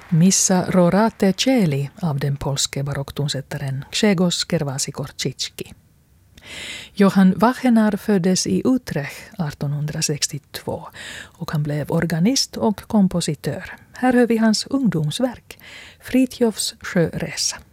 Missa rorate cieli av den polske barocktonsättaren Grzegorz Gerwasi-Korcicki. Johann Wachenaar föddes i Utrecht 1862 och han blev organist och kompositör. Här hör vi hans ungdomsverk, Fritjofs sjöresa.